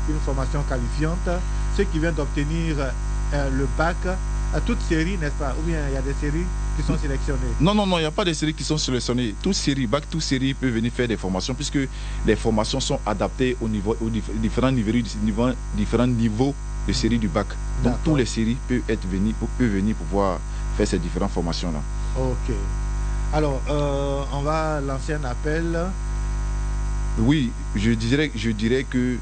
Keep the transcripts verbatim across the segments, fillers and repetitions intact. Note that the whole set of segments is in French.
une formation qualifiante, ceux qui viennent d'obtenir euh, le bac, à toute série, n'est-ce pas? Ou bien il y a des séries qui sont sélectionnées? Non, non, non, il n'y a pas de séries qui sont sélectionnées. Toute série, bac, toute série peut venir faire des formations puisque les formations sont adaptées au niveau, aux différents niveaux, niveau, différents niveaux de série du bac. Donc toutes les séries peuvent être venues, peuvent venir pouvoir faire ces différentes formations-là. Ok. Alors, euh, on va lancer un appel. Oui, je dirais, je dirais que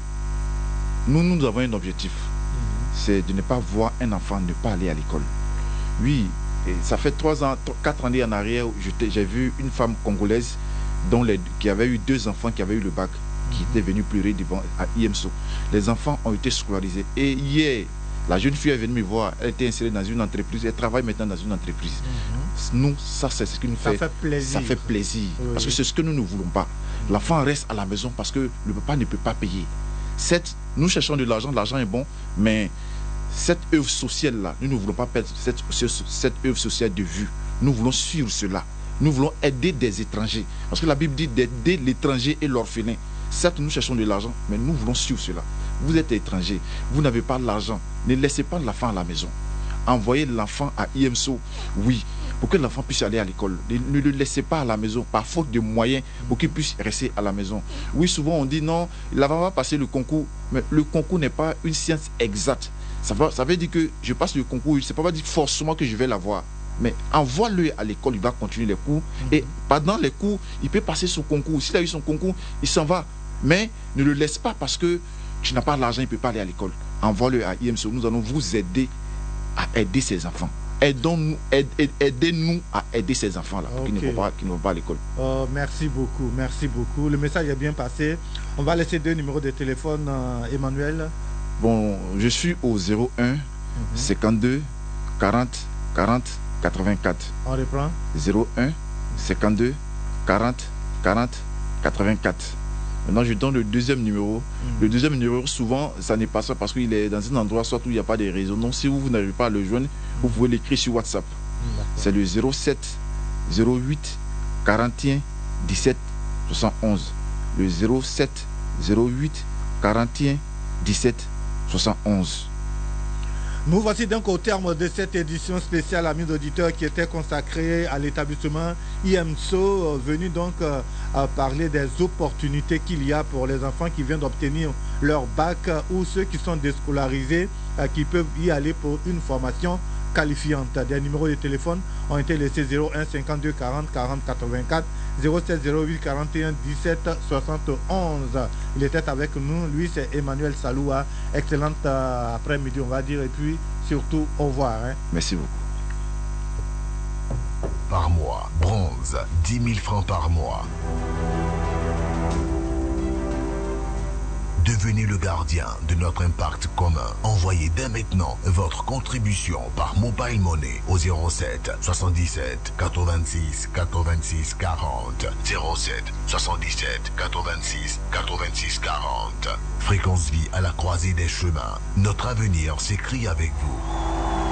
nous, nous avons un objectif. Mm-hmm. C'est de ne pas voir un enfant ne pas aller à l'école. Oui, et ça fait trois ans, quatre années en arrière, j'ai vu une femme congolaise dont les, qui avait eu deux enfants qui avaient eu le bac, qui étaient venus pleurer devant à I M S O. Les enfants ont été scolarisés. Et hier, la jeune fille est venue me voir, elle était insérée dans une entreprise, elle travaille maintenant dans une entreprise. Mm-hmm. Nous, ça c'est ce qui nous fait, ça fait plaisir. Ça fait plaisir oui. Parce que c'est ce que nous ne voulons pas. L'enfant reste à la maison parce que le papa ne peut pas payer. Cette, nous cherchons de l'argent, l'argent est bon, mais cette œuvre sociale-là, nous ne voulons pas perdre cette, cette œuvre sociale de vue. Nous voulons suivre cela. Nous voulons aider des étrangers. Parce que la Bible dit d'aider l'étranger et l'orphelin. Certes, nous cherchons de l'argent, mais nous voulons suivre cela. Vous êtes étranger, vous n'avez pas l'argent. Ne laissez pas l'enfant à la maison. Envoyez l'enfant à I M S O, oui, pour que l'enfant puisse aller à l'école. Ne le laissez pas à la maison, par faute de moyens, pour qu'il puisse rester à la maison. Oui, souvent on dit non, il va pas passer le concours, mais le concours n'est pas une science exacte. Ça, va, ça veut dire que je passe le concours, c'est pas dire forcément que je vais l'avoir. Mais envoie-le à l'école, il va continuer les cours. Et pendant les cours, il peut passer son concours. S'il a eu son concours, il s'en va. Mais ne le laisse pas parce que tu n'as pas l'argent, il ne peut pas aller à l'école. Envoie-le à I M S O. Nous allons vous aider à aider ces enfants. Aidons-nous, aide, aidez-nous à aider ces enfants-là, okay, qui ne vont pas, qui ne vont pas à l'école. Oh, merci beaucoup, merci beaucoup. Le message est bien passé. On va laisser deux numéros de téléphone, euh, Emmanuel. Bon, je suis au zéro un, mm-hmm. cinquante-deux, quarante, quarante, quatre-vingt-quatre. On reprend. zéro un, cinquante-deux, quarante, quarante, quatre-vingt-quatre. Maintenant, je donne le deuxième numéro. Mmh. Le deuxième numéro, souvent, ça n'est pas ça parce qu'il est dans un endroit soit où il n'y a pas de réseau. Donc, si vous, vous n'arrivez pas à le joindre, vous pouvez l'écrire sur WhatsApp. Mmh, c'est le zéro sept, zéro huit, quarante et un, dix-sept, soixante et onze. Le zéro sept, zéro huit, quarante et un, dix-sept, soixante et onze. Nous voici donc au terme de cette édition spéciale, amis auditeurs, qui était consacrée à l'établissement I M S O, venu donc euh, à parler des opportunités qu'il y a pour les enfants qui viennent d'obtenir leur bac euh, ou ceux qui sont déscolarisés, euh, qui peuvent y aller pour une formation qualifiante. Des numéros de téléphone ont été laissés zéro un, cinquante-deux, quarante, quarante, quatre-vingt-quatre, zéro sept, zéro huit, quarante et un, dix-sept, soixante et onze. Il était avec nous, lui c'est Emmanuel Saloua. Excellente euh, après-midi on va dire, et puis surtout au revoir. Hein. Merci beaucoup. Par mois, bronze, dix mille francs par mois. Devenez le gardien de notre impact commun. Envoyez dès maintenant votre contribution par Mobile Money au zéro sept, soixante-dix-sept, quatre-vingt-six, quatre-vingt-six, quarante. zéro sept, soixante-dix-sept, quatre-vingt-six, quatre-vingt-six, quarante. Fréquence Vie à la croisée des chemins. Notre avenir s'écrit avec vous.